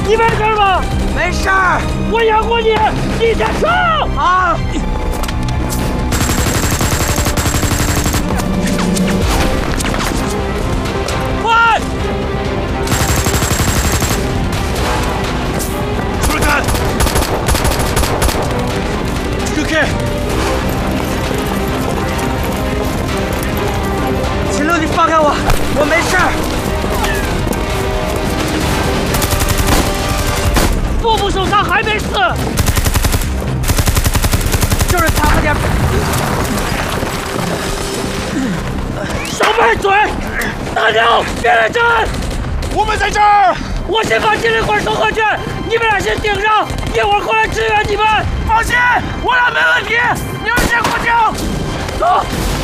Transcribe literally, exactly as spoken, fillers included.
你没事吧？ 没事儿。 我养活你，你先上。 好。 快！ 出来看。Q K。 秦六，你放开我，我没事儿。 腹部受伤还没死， 就是擦了点。 少拌嘴！大牛，别来战！ 我们在这儿。 我先把金灵魂收回去，你们俩先顶上，一会儿过来支援你们。 放心，我俩没问题，你们先过江。 走。